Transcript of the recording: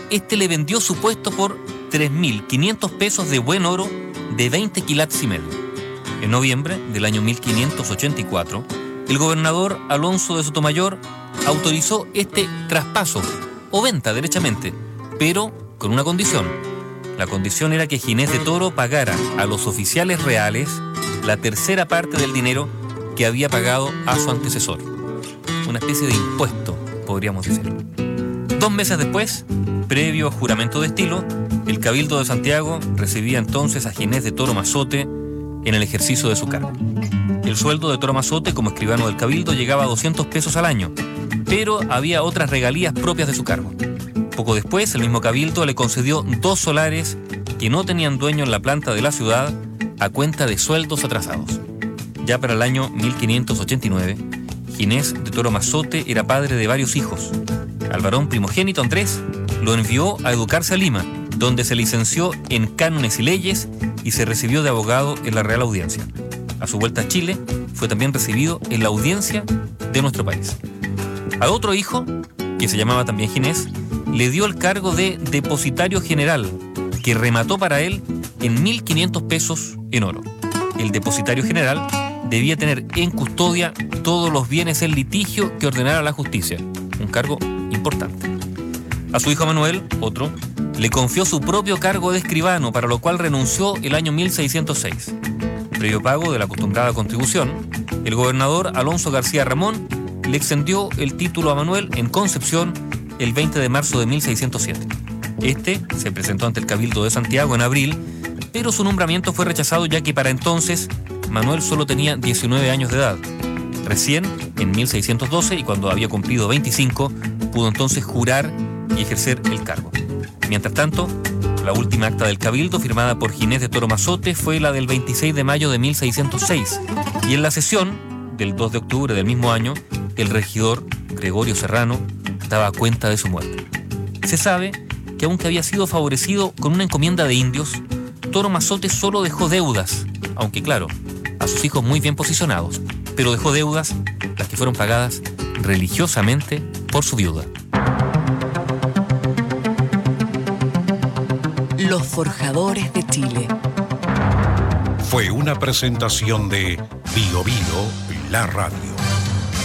este le vendió su puesto por 3.500 pesos de buen oro de 20 quilats y medio. En noviembre del año 1584, el gobernador Alonso de Sotomayor autorizó este traspaso o venta derechamente, pero con una condición. La condición era que Ginés de Toro pagara a los oficiales reales la tercera parte del dinero que había pagado a su antecesor. Una especie de impuesto, podríamos decir. 2 meses después, previo juramento de estilo, el Cabildo de Santiago recibía entonces a Ginés de Toro Mazote en el ejercicio de su cargo. El sueldo de Toro Mazote como escribano del Cabildo llegaba a 200 pesos al año, pero había otras regalías propias de su cargo. Poco después, el mismo Cabildo le concedió 2 solares que no tenían dueño en la planta de la ciudad a cuenta de sueldos atrasados. Ya para el año 1589, Ginés de Toro Mazote era padre de varios hijos. Al varón primogénito Andrés lo envió a educarse a Lima, donde se licenció en cánones y leyes y se recibió de abogado en la Real Audiencia. A su vuelta a Chile, fue también recibido en la audiencia de nuestro país. A otro hijo, que se llamaba también Ginés, le dio el cargo de depositario general, que remató para él en 1.500 pesos en oro. El depositario general debía tener en custodia todos los bienes en litigio que ordenara la justicia, un cargo importante. A su hijo Manuel, otro, le confió su propio cargo de escribano, para lo cual renunció el año 1606. Previo pago de la acostumbrada contribución, el gobernador Alonso García Ramón le extendió el título a Manuel en Concepción el 20 de marzo de 1607. Este se presentó ante el Cabildo de Santiago en abril, pero su nombramiento fue rechazado ya que para entonces Manuel solo tenía 19 años de edad. Recién, en 1612, y cuando había cumplido 25, pudo entonces jurar y ejercer el cargo. Mientras tanto, la última acta del Cabildo, firmada por Ginés de Toro Mazote, fue la del 26 de mayo de 1606, y en la sesión del 2 de octubre del mismo año, el regidor Gregorio Serrano daba cuenta de su muerte. Se sabe que aunque había sido favorecido con una encomienda de indios, Toro Mazote solo dejó deudas, aunque claro, a sus hijos muy bien posicionados, pero dejó deudas, las que fueron pagadas religiosamente por su viuda. Los Forjadores de Chile. Fue una presentación de Bio Bio, la radio.